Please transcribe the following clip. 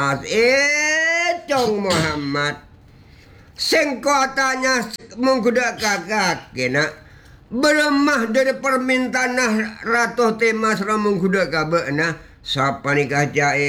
maaf Cong Muhammad sing kotanya menggudak kakak kena beremah dari permintaan Ratu Temas ramung gudak kabeh nah sapa nikah jae